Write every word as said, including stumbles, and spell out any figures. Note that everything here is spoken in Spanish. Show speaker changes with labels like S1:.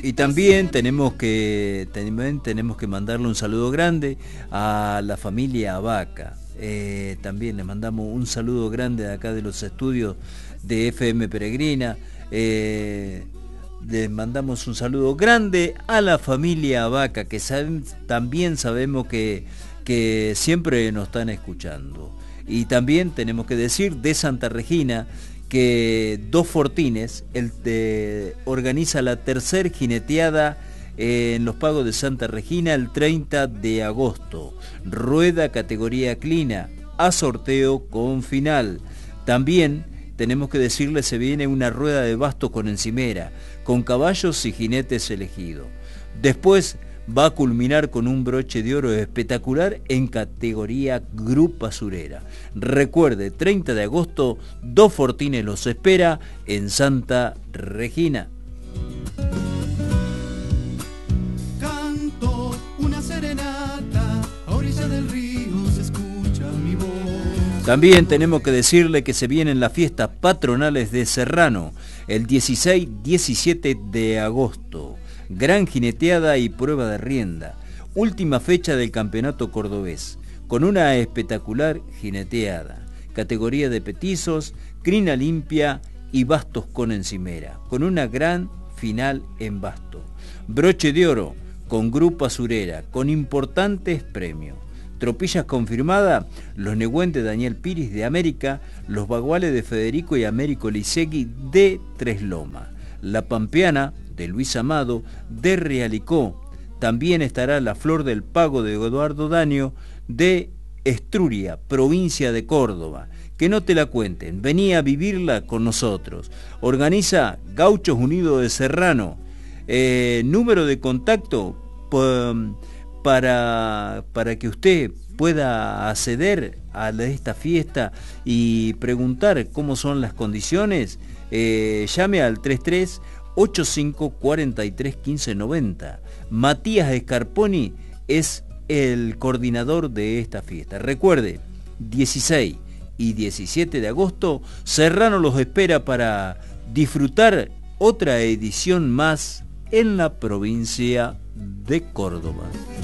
S1: Y también tenemos que también tenemos que mandarle un saludo grande a la familia Abaca. Eh, también les mandamos un saludo grande de acá de los estudios de F M Peregrina. Eh, les mandamos un saludo grande a la familia Abaca, que saben, también sabemos que, que siempre nos están escuchando. Y también tenemos que decir de Santa Regina que Dos Fortines el de, organiza la tercer jineteada en los Pagos de Santa Regina el treinta de agosto. Rueda categoría Clina, a sorteo con final. También tenemos que decirle, se viene una rueda de bastos con encimera, con caballos y jinetes elegidos. Después va a culminar con un broche de oro espectacular en categoría Grupa Surera. Recuerde, treinta de agosto, Dos Fortines los espera en Santa Regina.
S2: Canto una serenata, a orilla del río se escucha mi voz.
S1: También tenemos que decirle que se vienen las fiestas patronales de Serrano, el dieciséis diecisiete de agosto. Gran jineteada y prueba de rienda. Última fecha del campeonato cordobés, con una espectacular jineteada. Categoría de petizos, crina limpia y bastos con encimera, con una gran final en basto. Broche de oro con Grupa Surera, con importantes premios. Tropillas confirmada, los Negüentes de Daniel Piris de América, los Baguales de Federico y Américo Lisegui de Tres Lomas. La Pampeana de Luis Amado de Realicó. También estará la Flor del Pago de Eduardo Daño de Estruria, provincia de Córdoba. Que no te la cuenten, vení a vivirla con nosotros. Organiza Gauchos Unidos de Serrano. Eh, número de contacto para, para que usted pueda acceder a esta fiesta y preguntar cómo son las condiciones. Eh, llame al treinta y tres ochenta y cinco cuarenta y tres quince noventa. Matías Scarponi es el coordinador de esta fiesta. Recuerde, dieciséis y diecisiete de agosto, Serrano los espera para disfrutar otra edición más en la provincia de Córdoba.